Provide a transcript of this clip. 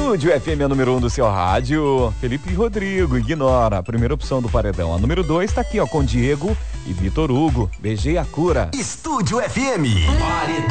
Estúdio FM, a número 1 do seu rádio. Felipe Rodrigo, ignora. A primeira opção do paredão. A número 2 tá aqui, ó, com Diego e Vitor Hugo. Beijei a cura. Estúdio FM.